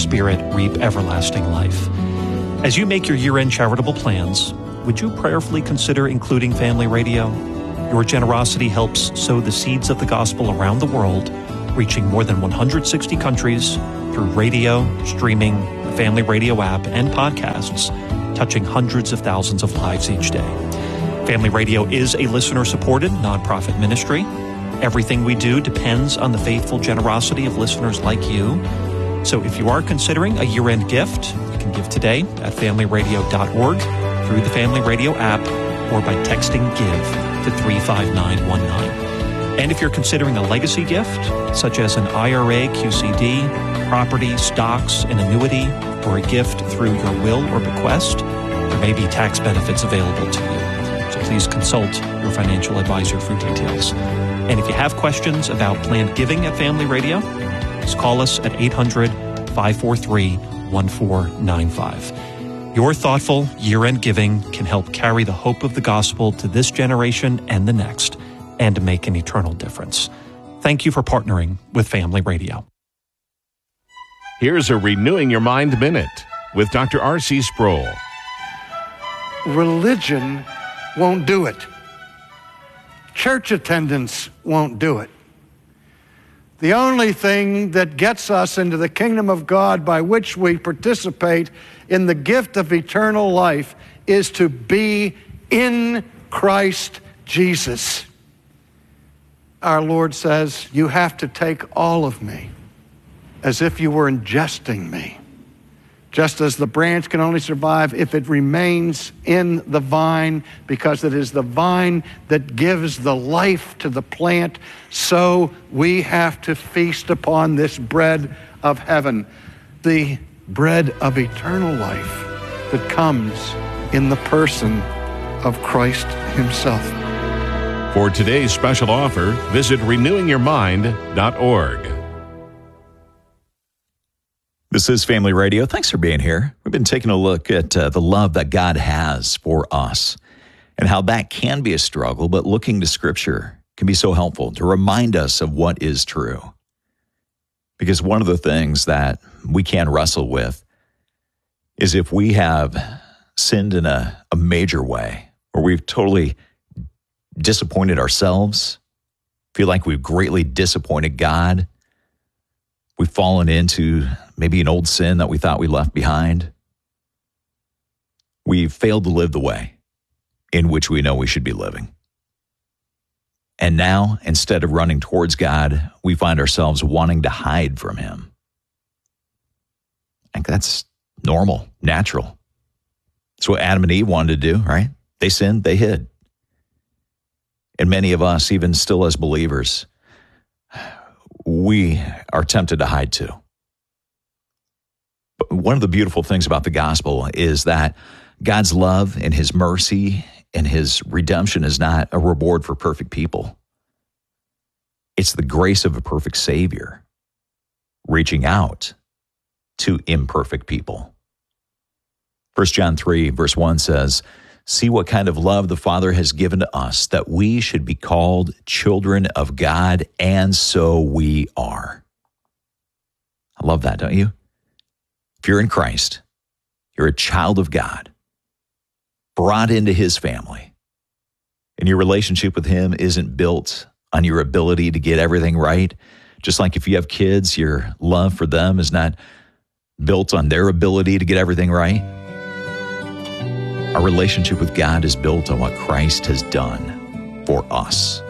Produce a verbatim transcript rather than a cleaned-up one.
Spirit reap everlasting life. As you make your year-end charitable plans, would you prayerfully consider including Family Radio? Your generosity helps sow the seeds of the gospel around the world, reaching more than one hundred sixty countries through radio, streaming, the Family Radio app, and podcasts, touching hundreds of thousands of lives each day. Family Radio is a listener-supported nonprofit ministry. Everything we do depends on the faithful generosity of listeners like you. So if you are considering a year-end gift, you can give today at family radio dot org, through the Family Radio app, or by texting GIVE to three five nine one nine. And if you're considering a legacy gift, such as an I R A Q C D, property, stocks, an annuity, or a gift through your will or bequest, there may be tax benefits available to you. So please consult your financial advisor for details. And if you have questions about planned giving at Family Radio, just call us at eight hundred, five four three, one four nine five. Your thoughtful year-end giving can help carry the hope of the gospel to this generation and the next, and make an eternal difference. Thank you for partnering with Family Radio. Here's a Renewing Your Mind Minute with Doctor R C Sproul. Religion won't do it. Church attendance won't do it. The only thing that gets us into the kingdom of God by which we participate in the gift of eternal life is to be in Christ Jesus. Our Lord says, you have to take all of me as if you were ingesting me. Just as the branch can only survive if it remains in the vine, because it is the vine that gives the life to the plant, so we have to feast upon this bread of heaven, the bread of eternal life that comes in the person of Christ himself. For today's special offer, visit renewing your mind dot org. This is Family Radio. Thanks for being here. We've been taking a look at uh, the love that God has for us and how that can be a struggle, but looking to Scripture can be so helpful to remind us of what is true. Because one of the things that we can wrestle with is if we have sinned in a, a major way, or we've totally disappointed ourselves, feel like we've greatly disappointed God, we've fallen into maybe an old sin that we thought we left behind. We've failed to live the way in which we know we should be living. And now, instead of running towards God, we find ourselves wanting to hide from Him. And that's normal, natural. That's what Adam and Eve wanted to do, right? They sinned, they hid. And many of us, even still as believers, we are tempted to hide too. But one of the beautiful things about the gospel is that God's love and His mercy and His redemption is not a reward for perfect people. It's the grace of a perfect Savior reaching out to imperfect people. First John three, verse one says, "See what kind of love the Father has given to us, that we should be called children of God, and so we are." I love that, don't you? If you're in Christ, you're a child of God, brought into His family, and your relationship with Him isn't built on your ability to get everything right. Just like if you have kids, your love for them is not built on their ability to get everything right. Our relationship with God is built on what Christ has done for us.